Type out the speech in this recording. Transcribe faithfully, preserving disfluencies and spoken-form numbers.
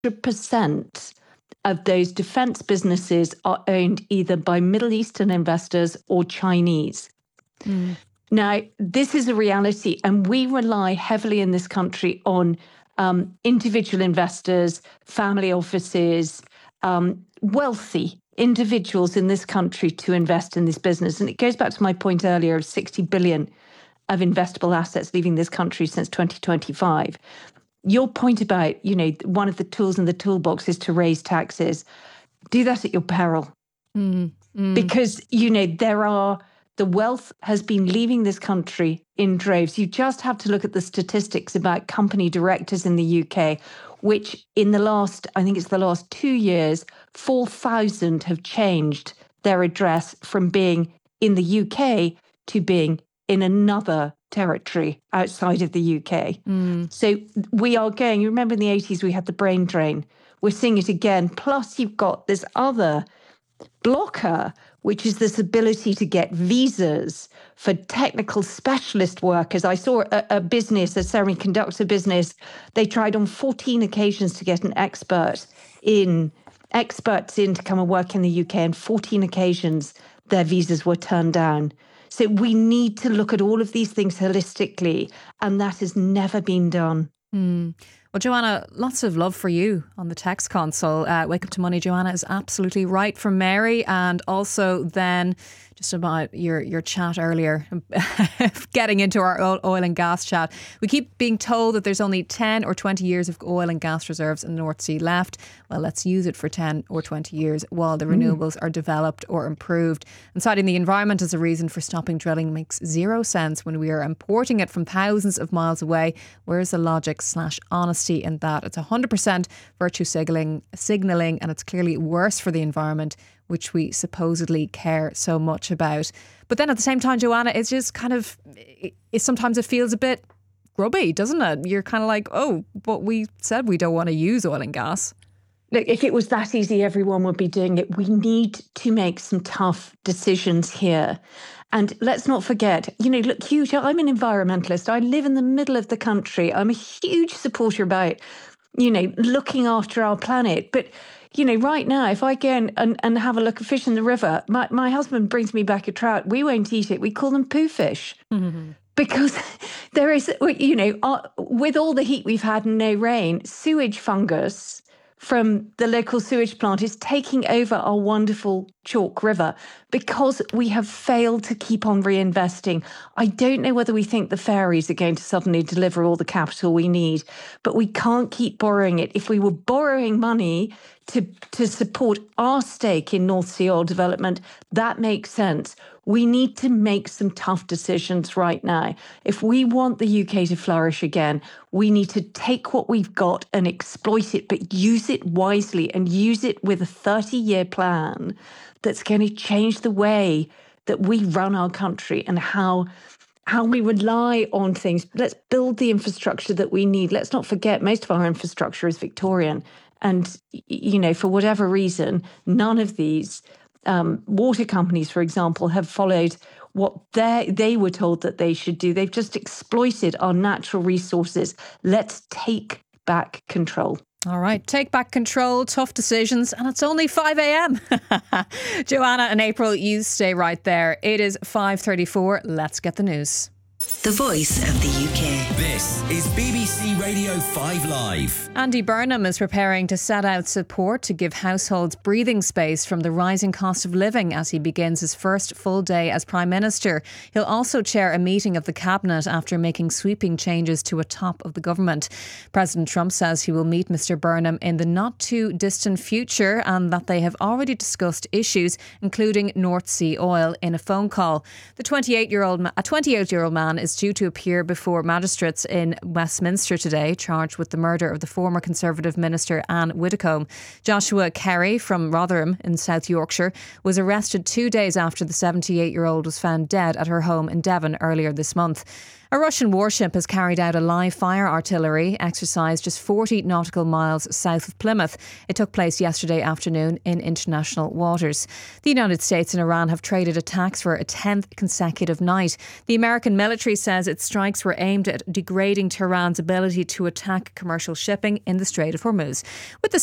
hundred percent of those defence businesses are owned either by Middle Eastern investors or Chinese. Mm. Now, this is a reality, and we rely heavily in this country on um, individual investors, family offices, um, wealthy individuals in this country to invest in this business. And it goes back to my point earlier of sixty billion of investable assets leaving this country since twenty twenty-five. Your point about, you know, one of the tools in the toolbox is to raise taxes. Do that at your peril. Mm, mm. Because, you know, there are, the wealth has been leaving this country in droves. You just have to look at the statistics about company directors in the U K, which in the last, I think it's the last two years, four thousand have changed their address from being in the U K to being in another territory outside of the U K. Mm. So we are going, you remember in the eighties we had the brain drain. We're seeing it again. Plus you've got this other blocker, which is this ability to get visas for technical specialist workers. I saw a, a business, a semiconductor business, they tried on fourteen occasions to get an expert in, experts in to come and work in the U K, and fourteen occasions their visas were turned down. So we need to look at all of these things holistically, and that has never been done. Mm. Well, Joanna, lots of love for you on the text console. Uh, Wake Up to Money, Joanna, is absolutely right from Mary. And also then just about your, your chat earlier, getting into our oil and gas chat. We keep being told that there's only ten or twenty years of oil and gas reserves in the North Sea left. Well, let's use it for ten or twenty years while the renewables mm. are developed or improved. And citing the environment as a reason for stopping drilling makes zero sense when we are importing it from thousands of miles away. Where's the logic slash honesty in that? It's one hundred percent virtue signaling, signaling, and it's clearly worse for the environment, which we supposedly care so much about. But then at the same time, Joanna, it's just kind of, it, it sometimes it feels a bit grubby, doesn't it? You're kind of like, oh, but we said we don't want to use oil and gas. Look, if it was that easy, everyone would be doing it. We need to make some tough decisions here. And let's not forget, you know, look, huge, I'm an environmentalist. I live in the middle of the country. I'm a huge supporter about, you know, looking after our planet. But, you know, right now, if I go and, and, and have a look at fish in the river, my, my husband brings me back a trout. We won't eat it. We call them poo fish. Mm-hmm. Because there is, you know, uh, with all the heat we've had and no rain, sewage fungus from the local sewage plant is taking over our wonderful Chalk River because we have failed to keep on reinvesting. I don't know whether we think the ferries are going to suddenly deliver all the capital we need, but we can't keep borrowing it. If we were borrowing money to, to support our stake in North Sea oil development, that makes sense. We need to make some tough decisions right now. If we want the U K to flourish again, we need to take what we've got and exploit it, but use it wisely and use it with a thirty-year plan that's going to change the way that we run our country and how how we rely on things. Let's build the infrastructure that we need. Let's not forget, most of our infrastructure is Victorian. And, you know, for whatever reason, none of these Um, water companies, for example, have followed what they they were told that they should do. They've just exploited our natural resources. Let's take back control. All right, take back control, tough decisions, and it's only five a.m. Joanna and April, you stay right there. It is five thirty-four. Let's get the news. The voice of the U K. This is B B C Radio five Live. Andy Burnham is preparing to set out support to give households breathing space from the rising cost of living as he begins his first full day as Prime Minister. He'll also chair a meeting of the Cabinet after making sweeping changes to a top of the government. President Trump says he will meet Mr Burnham in the not too distant future and that they have already discussed issues including North Sea oil in a phone call. The twenty-eight-year-old ma- a twenty-eight-year-old man is due to appear before magistrates in Westminster today, charged with the murder of the former Conservative Minister Anne Widdecombe. Joshua Kerry from Rotherham in South Yorkshire was arrested two days after the seventy-eight-year-old was found dead at her home in Devon earlier this month. A Russian warship has carried out a live fire artillery exercise just forty nautical miles south of Plymouth. It took place yesterday afternoon in international waters. The United States and Iran have traded attacks for a tenth consecutive night. The American military says its strikes were aimed at degrading Tehran's ability to attack commercial shipping in the Strait of Hormuz. With the